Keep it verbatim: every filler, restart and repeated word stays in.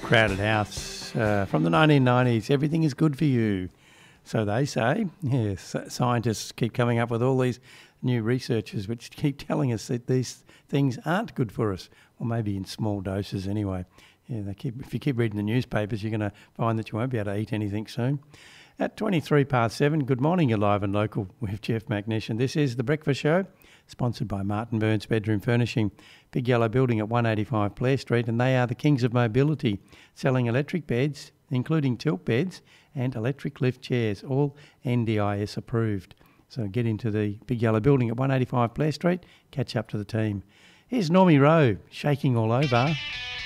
Crowded House uh, from the nineteen nineties. Everything is good for you, so they say. Yes, scientists keep coming up with all these new researchers which keep telling us that these things aren't good for us, or maybe in small doses anyway. Yeah, they keep. If you keep reading the newspapers, you're going to find that you won't be able to eat anything soon. At twenty-three past seven, good morning, you're live and local with Jeff McNish. This is The Breakfast Show, sponsored by Martin Burns Bedroom Furnishing, Big Yellow Building at one eighty-five Blair Street, and they are the kings of mobility, selling electric beds, including tilt beds and electric lift chairs, all N D I S approved. So get into the Big Yellow Building at one eighty-five Blair Street, catch up to the team. Here's Normie Rowe, shaking all over.